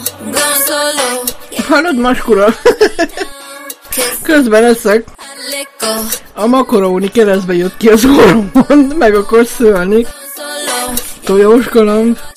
Hallod, maskura? Közben eszek. A makaróni keresztbe jött ki az orromon, meg akar szölni. Tojós kaland.